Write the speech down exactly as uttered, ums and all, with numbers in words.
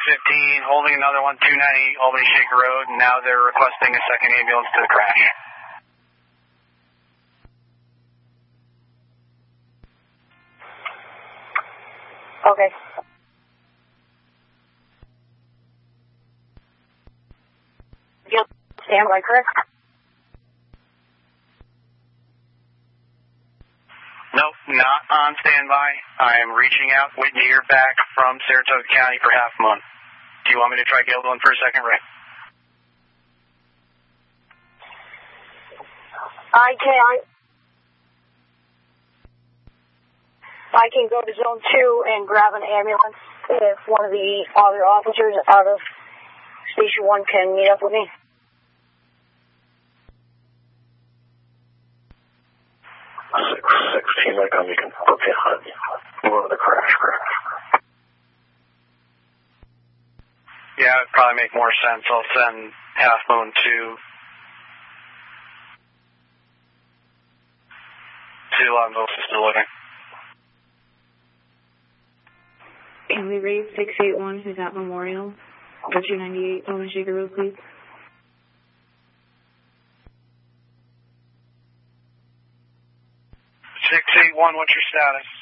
fifteen, holding another one, two ninety Albany Shaker Road, and now they're requesting a second ambulance to the crash. Okay. Yep. Standby, correct? Nope, not on standby. I am reaching out, waiting to hear back from Saratoga County for Half Moon. Do you want me to try Gilliland for a second, Ray? I can, I, I can go to zone two and grab an ambulance if one of the other officers out of station one can meet up with me. Six sixteen, like I'm making okay, one of the crash crash. Yeah, it'd probably make more sense. I'll send Half Moon to to Los Angeles to living. Can we raise six eight one, who's at Memorial, or two ninety-eight Albany Shaker Road, please? six eight one, what's your status?